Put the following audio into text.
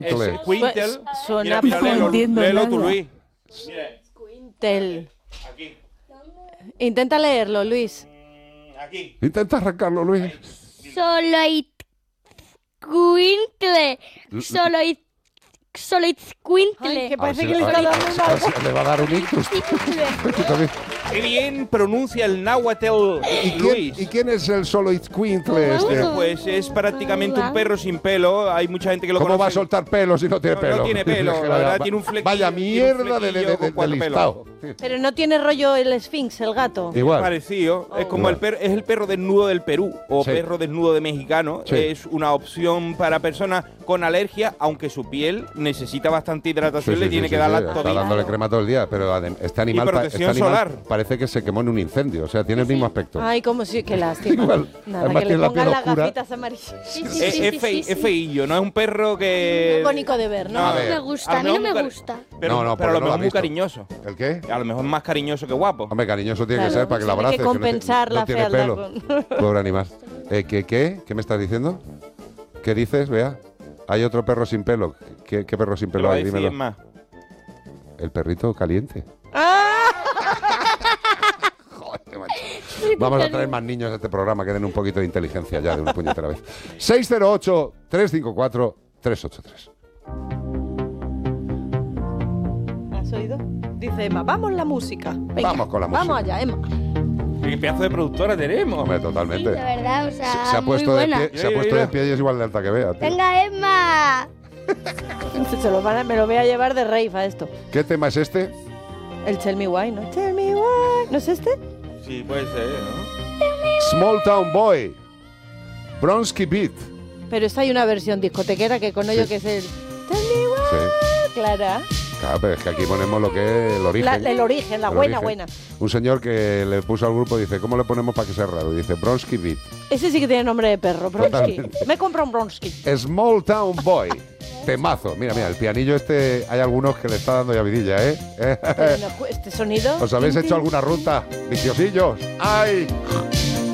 Squintle. Suena Mira, no entiendo léelo nada. tú, Luis. Squintle. Aquí. Intenta leerlo, Luis. Aquí. Intenta arrancarlo, Luis. Soloizcuintle. Que parece que le está dando una... Le va a dar un ictus. Tú también. Qué bien pronuncia el náhuatl, Luis. ¿Y quién es el Soloizcuintle este? Bueno, pues es prácticamente un perro sin pelo. Hay mucha gente que lo ¿Cómo conoce. va a soltar pelo si no tiene pelo? No tiene pelo, la verdad, tiene un flequillo. Vaya mierda de con listado. Pero no tiene rollo el Sphinx, el gato. Igual. Parecido. Es como Igual. es el perro desnudo del Perú o Sí. perro desnudo de mexicano. Sí. Es una opción para personas con alergia, aunque su piel necesita bastante hidratación, le tiene que dar Está lactodina. dándole crema todo el día, pero este animal, protección solar. parece que se quemó en un incendio, o sea, tiene el mismo aspecto. Ay, como si... Qué lástima. Igual. Nada, Además que le tiene la pongan piel las oscura. gafitas amarillas. Es feillo, no es un perro que... Muy bonito de ver, ¿no? A No ver. me gusta, a mí no me gusta. Pero, No, pero a porque no lo lo mejor ha muy visto. cariñoso. ¿El qué? A lo mejor es más cariñoso que guapo. Hombre, cariñoso tiene que Claro, ser para que la tiene abraces. que compensar no la tiene fealdad pelo. con- Pobre animal. ¿Qué me estás diciendo? ¿Qué dices, Bea? Hay otro perro sin pelo. ¿Qué perro sin Te pelo lo voy a hay? decir Dímelo. más. El perrito caliente. ¡Ah! Joder, macho. Vamos a traer más niños a este programa que den un poquito de inteligencia ya de una puñetera vez. 608-354-383. ¿Has oído? Dice Emma, vamos la música. Venga, Vamos con la música. Vamos allá, Emma. ¿Qué pedazo de productora tenemos? Hombre, Sí, totalmente. de verdad, o sea, Se ha muy puesto de buena. pie, se ha puesto de pie y es igual de alta que Bea, tío. Venga, Emma. Me lo voy a llevar de rave a esto. ¿Qué tema es este? El Tell Me Why, ¿no? Tell Me Why. ¿No es este? Sí, puede ser, ¿no? Small Town Boy. Bronski Beat. Pero esta hay una versión discotequera que con ello Sí. que es el Tell Me Why. Sí. Clara. Claro, pero es que aquí ponemos lo que es el origen. El origen, la El buena, origen. buena. Un señor que le puso al grupo, dice, ¿cómo le ponemos para que sea raro? Y dice, Bronski Beat. Ese sí que tiene nombre de perro, Bronsky. Totalmente. Me compro un Bronsky. Small Town Boy. Temazo. Mira, el pianillo este, hay algunos que le está dando ya vidilla, ¿eh? Pero no, este sonido... ¿Os habéis hecho alguna ruta? Viciosillos. ¡Ay!